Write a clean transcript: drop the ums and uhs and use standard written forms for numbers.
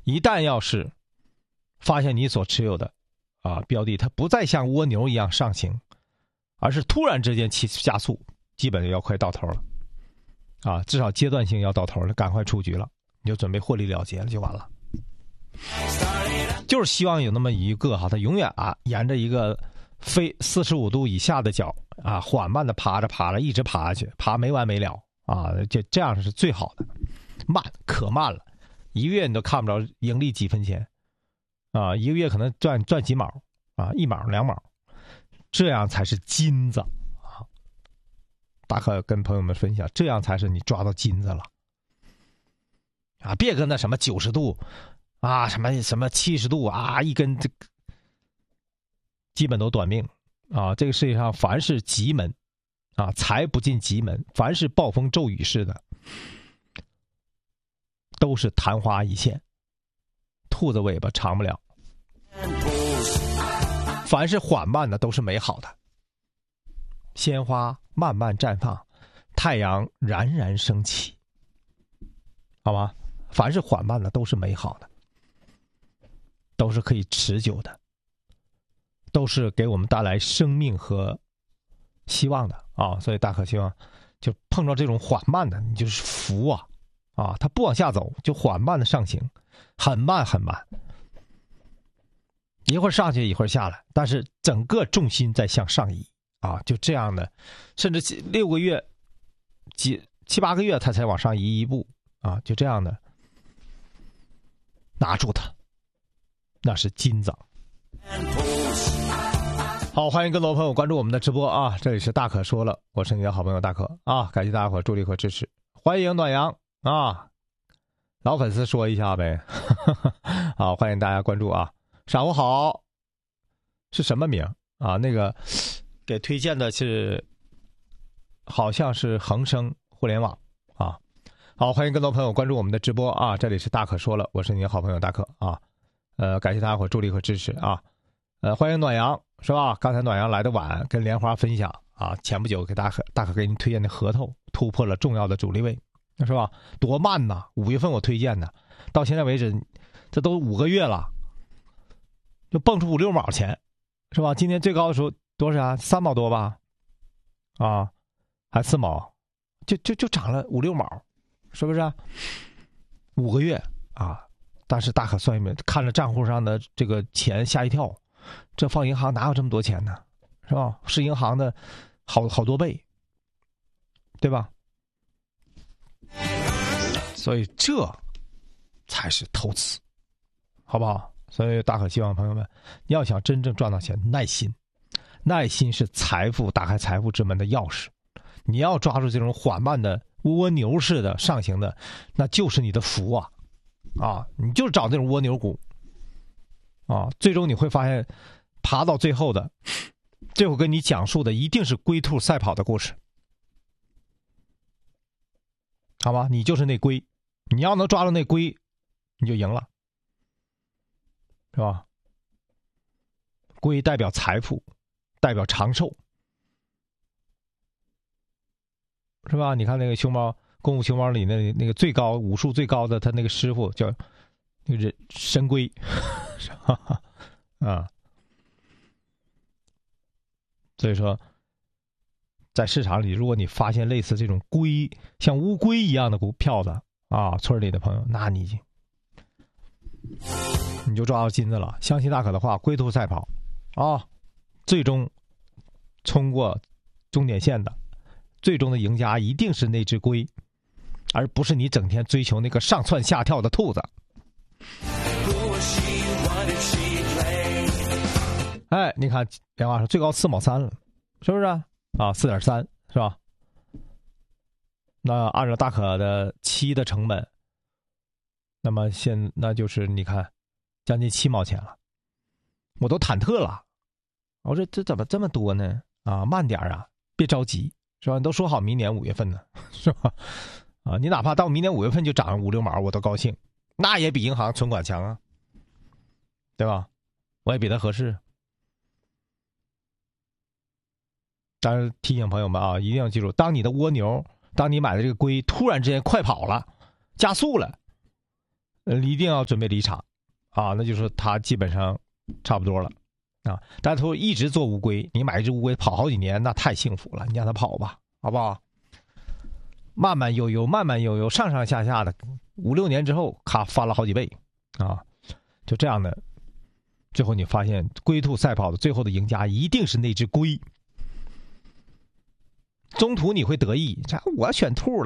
一旦要是发现你所持有的标的它不再像蜗牛一样上行，而是突然之间加速，基本就要快到头了至少阶段性要到头了，赶快出局了，你就准备获利了结了就完了。就是希望有那么一个它永远沿着一个非45度以下的角缓慢的爬着一直爬下去，爬没完没了这样是最好的。可慢了，一个月你都看不着盈利几分钱一个月可能赚几毛1毛2毛，这样才是金子大可跟朋友们分享，这样才是你抓到金子了别跟那什么90度什么70度一根这基本都短命这个世界上凡是急门财不进急门，凡是暴风骤雨式的都是昙花一现，兔子尾巴长不了。凡是缓慢的都是美好的，鲜花慢慢绽放，太阳冉冉升起，好吗？凡是缓慢的都是美好的，都是可以持久的，都是给我们带来生命和希望的所以大可希望就碰到这种缓慢的，你就是福它不往下走，就缓慢的上行，很慢很慢，一会儿上去一会儿下来，但是整个重心在向上移就这样的，甚至6个月7、8个月它才往上移一步就这样的，拿住它，那是金子。好，欢迎更多朋友关注我们的直播这里是大可说了，我是你的好朋友大可感谢大家伙助力和支持，欢迎暖阳老粉丝说一下呗好，欢迎大家关注上午好，是什么名那个给推荐的是好像是恒生互联网好，欢迎更多朋友关注我们的直播这里是大可说了，我是你的好朋友大可感谢大家伙助力和支持欢迎暖阳是吧？刚才暖阳来的晚，跟莲花分享前不久给大可给你推荐的核桃突破了重要的阻力位，是吧？多慢呐！5月份我推荐的，到现在为止这都5个月了，就蹦出5、6毛钱，是吧？今天最高的时候多少3毛多吧还4毛，就涨了5、6毛，是不是5个月但是大可算一遍，看着账户上的这个钱吓一跳，这放银行哪有这么多钱呢？是吧？是银行的好多倍，对吧？所以这才是投资，好不好？所以大可希望朋友们要想真正赚到钱，耐心是财富打开财富之门的钥匙。你要抓住这种缓慢的蜗牛式的上行的，那就是你的福你就找这种蜗牛股最终你会发现爬到最后跟你讲述的一定是龟兔赛跑的故事，好吧？你就是那龟，你要能抓住那龟你就赢了，是吧？龟代表财富，代表长寿，是吧？你看那个熊猫功夫熊猫里那个最高武术最高的他那个师傅叫那个神龟所以说在市场里，如果你发现类似这种龟像乌龟一样的股票的村里的朋友，那你就抓到金子了。相信大可的话，龟兔赛跑最终冲过终点线的最终的赢家一定是那只龟，而不是你整天追求那个上蹿下跳的兔子。你看莲花说最高4毛3了，是不是4.3是吧？那按照大可的7的成本，那么那就是你看将近7毛钱了，我都忐忑了，我说这怎么这么多呢？慢点别着急，是吧？都说好明年5月份呢，是吧？你哪怕到明年5月份就涨5、6毛，我都高兴，那也比银行存款强对吧？我也比它合适。当然提醒朋友们一定要记住，当你的蜗牛，当你买的这个龟突然之间快跑了，加速了， 一定要准备离场啊，那就是他基本上差不多了啊。但他一直做乌龟，你买一只乌龟跑好几年，那太幸福了，你让他跑吧，好不好？慢慢悠悠，慢慢悠悠，上上下下的5、6年之后，咔翻了好几倍啊！就这样的，最后你发现龟兔赛跑的最后的赢家一定是那只龟。中途你会得意，我选兔了。